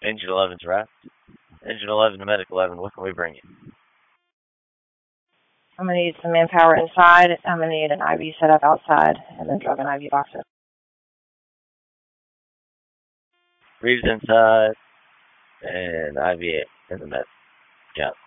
Engine 11's wrapped. Engine 11 to Medic 11, what can we bring you? I'm going to need some manpower inside. I'm going to need an IV set up outside, and then drug and IV boxes. Reeves inside, and IV in the med. Yeah.